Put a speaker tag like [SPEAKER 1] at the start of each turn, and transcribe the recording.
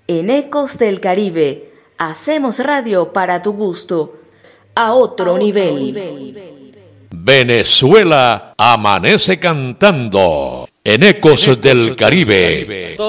[SPEAKER 1] En Ecos del Caribe, hacemos radio para tu gusto, a otro nivel.
[SPEAKER 2] Venezuela amanece cantando en Ecos del Caribe.